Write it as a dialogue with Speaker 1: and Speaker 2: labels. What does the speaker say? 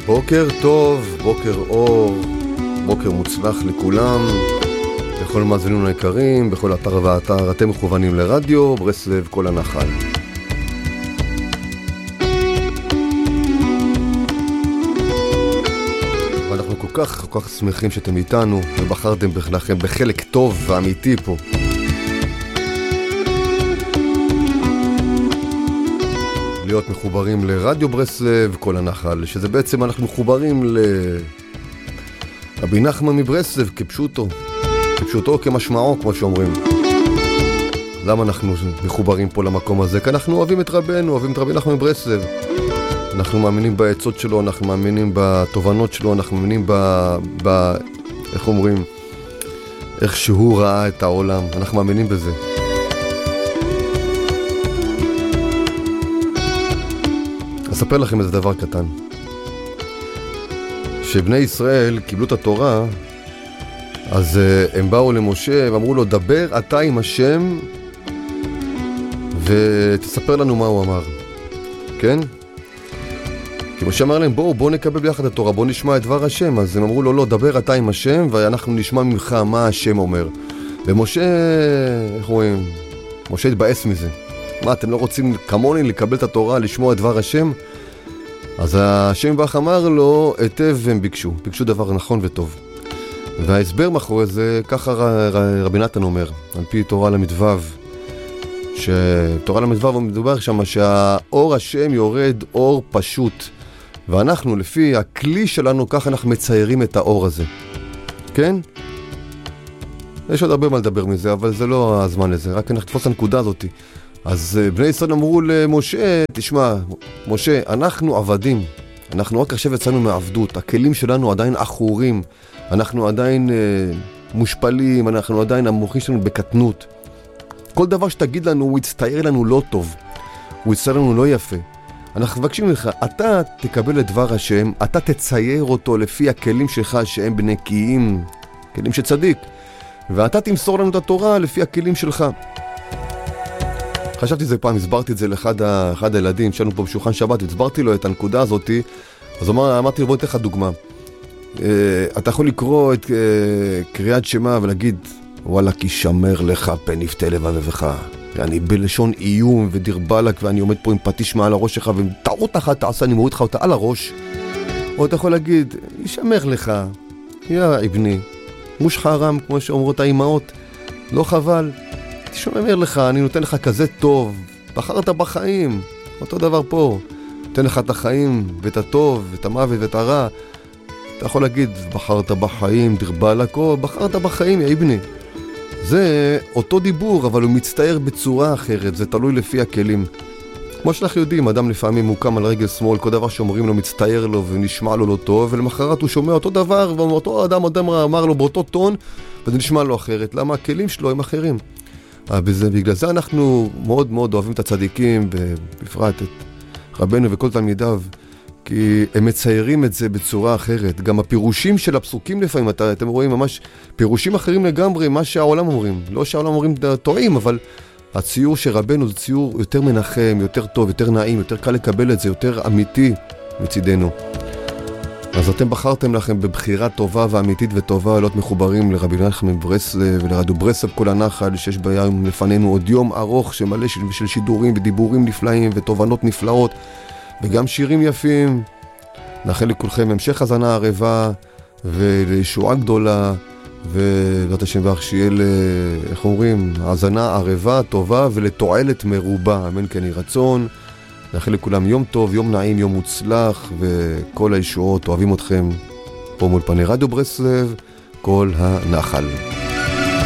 Speaker 1: בוקר טוב, בוקר אור, בוקר מוצלח לכולם, לכל מאזינינו היקרים, בכל אתר ואתר, אתם מכוונים לרדיו ברסלב כל הנחל. ואנחנו כל כך שמחים שאתם איתנו ובחרתם לכם בחלק טוב ואמיתי פה. להיות מחוברים לרדיו ברסלב כל הנחל, שזה בעצם אנחנו מחוברים רבי נחמן מברסלב כפשוטו כמשמעו, כמו שאומרים. למה אנחנו מחוברים פה למקום הזה? כי אנחנו אוהבים את רבנו, אוהבים את רבי נחמן מברסלב. אנחנו מאמינים בעצות שלו, אנחנו מאמינים בתובנות שלו, אנחנו מאמינים איך אומרים, איך שהוא ראה את העולם, אנחנו מאמינים בזה. אספר לכם איזה דבר קטן. שבני ישראל קיבלו את התורה, אז הם באו למשה ואמרו לו, דבר אתה עם השם ותספר לנו מה הוא אמר. כן? כי משה אמר להם, בואו נקבל ביחד את התורה, בואו נשמע את דבר השם. אז הם אמרו לו, לא, דבר אתה עם השם ואנחנו נשמע ממך מה השם אומר. ומשה, איך רואים? משה התבאס מזה. מה, אתם לא רוצים כמוני לקבל את התורה, לשמוע את דבר השם? אז השם בח אמר לו, היטב הם ביקשו דבר נכון וטוב. וההסבר מאחורי זה, ככה רבי נתן אומר, על פי תורה למדבב, שתורה למדבב הוא מדובר שם, שהאור השם יורד אור פשוט, ואנחנו לפי הכלי שלנו, ככה אנחנו מציירים את האור הזה. כן? יש עוד הרבה מה לדבר מזה, אבל זה לא הזמן לזה, רק אנחנו תפוס הנקודה הזאת. אז בני ישראל אמרו למשה, תשמע, משה, אנחנו עבדים, אנחנו רק עכשיו יצאנו מעבדות, הכלים שלנו עדיין אחורים, אנחנו עדיין מושפלים, אנחנו עדיין המוחים שלנו בקטנות. כל דבר שתגיד לנו, הוא יצטייר לנו לא טוב, הוא יצטייר לנו לא יפה. אנחנו מבקשים לך, אתה תקבל את דבר השם, אתה תצייר אותו לפי הכלים שלך שהם בנקיים, כלים שצדיק, ואתה תמסור לנו את התורה לפי הכלים שלך. חשבתי זה פעם, הסברתי את זה לאחד הילדים שלנו פה בשולחן שבת, הסברתי לו את הנקודה הזאת, אז אמרתי לו, בוא נתן לך דוגמה. אתה יכול לקרוא את קריאת שמע ולהגיד, וואלה, כי שמר לך פן יפתה לבבך. אני בלשון איום ודרבלק, ואני עומד פה עם פטיש מעל הראש שלך, וטעות אחת תעשה, אני מוריד לך אותה על הראש. או אתה יכול להגיד, ישמר לך, יא אבני, מוש חרם, כמו שאומרות האימהות, לא חבל. תשמר לך, אני נותן לך כזה טוב, בחרת בחיים, אותו דבר פה, נותן לך את החיים ואת הטוב ואת המוות ואת הרע. אתה יכול להגיד, בחרת בחיים, דרבלק, או בחרת בחיים, יא אבני. זה אותו דיבור, אבל הוא מצטער בצורה אחרת, זה תלוי לפי הכלים. כמו שאנחנו יודעים, אדם לפעמים מוקם על רגל שמאל, כל דבר שאומרים לו מצטער לו ונשמע לו לא טוב, ולמחרת הוא שומע אותו דבר, ואותו אדם אמר לו באותו טון, וזה נשמע לו אחרת. למה? הכלים שלו הם אחרים. בגלל זה אנחנו מאוד מאוד אוהבים את הצדיקים, בפרט את רבנו וכל תלמידיו, כי הם מציירים את זה בצורה אחרת. גם הפירושים של הפסוקים לפעמים, אתם רואים ממש פירושים אחרים לגמרי, מה שהעולם אומרים. לא שהעולם אומרים טועים, אבל הציור של רבנו זה ציור יותר מנחם, יותר טוב, יותר נעים, יותר קל לקבל את זה, יותר אמיתי מצידנו. אז אתם בחרתם לכם בבחירה טובה ואמיתית וטובה, להיות מחוברים לרבי נחמן מברסלב ולרדיו ברסלב כל הנחל, שיש ביום לפנינו עוד יום ארוך שמלא של שידורים ודיבורים נפלאים ותובנות נפלאות, וגם שירים יפים. נאחל לכולכם המשך הזנה ערבה ולישועה גדולה, ובעזרת השם ברך שיהיה איך אומרים, הזנה ערבה טובה ולתועלת מרובה, אמן כן יהי רצון. נאחל לכולם יום טוב, יום נעים, יום מוצלח, וכל הישועות, אוהבים אתכם פה מול פני רדיו ברסלב כל הנחל.